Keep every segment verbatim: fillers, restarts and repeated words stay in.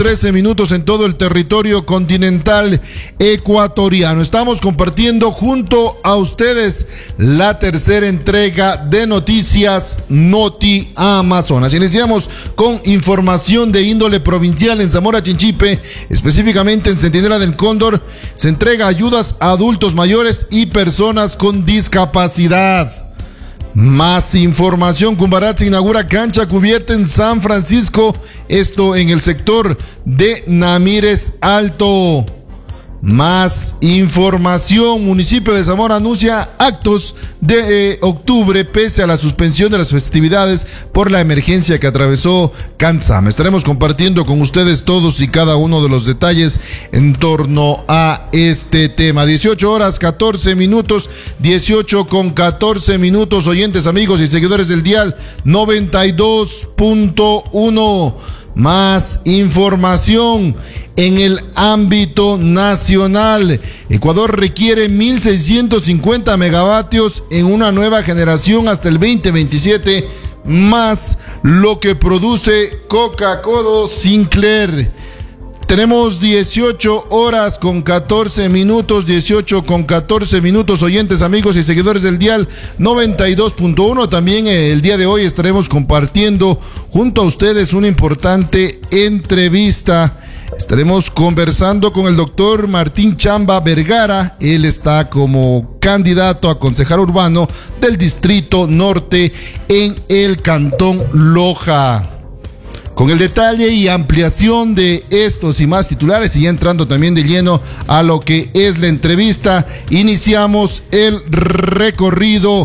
trece minutos en todo el territorio continental ecuatoriano. Estamos compartiendo junto a ustedes la tercera entrega de Noticias Noti Amazonas. Iniciamos con información de índole provincial en Zamora Chinchipe, específicamente en Centinela del Cóndor. Se entrega ayudas a adultos mayores y personas con discapacidad. Más información, Cumbarat inaugura cancha cubierta en San Francisco, esto en el sector de Namírez Alto. Más información, municipio de Zamora anuncia actos de eh, octubre pese a la suspensión de las festividades por la emergencia que atravesó Cantzama. Estaremos compartiendo con ustedes todos y cada uno de los detalles en torno a este tema. dieciocho horas catorce minutos, dieciocho con catorce minutos, oyentes, amigos y seguidores del dial noventa y dos punto uno. Más información en el ámbito nacional. Ecuador requiere mil seiscientos cincuenta megavatios en una nueva generación hasta el veinte veintisiete, más lo que produce Coca-Cola Sinclair. Tenemos dieciocho horas con catorce minutos, dieciocho con catorce minutos, oyentes, amigos y seguidores del dial noventa y dos punto uno. También el día de hoy estaremos compartiendo junto a ustedes una importante entrevista. Estaremos conversando con el doctor Martín Chamba Vergara. Él está como candidato a concejal urbano del Distrito Norte en el Cantón Loja. Con el detalle y ampliación de estos y más titulares, y entrando también de lleno a lo que es la entrevista, iniciamos el recorrido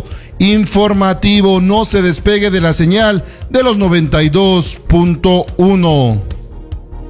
informativo. No se despegue de la señal de los noventa y dos punto uno.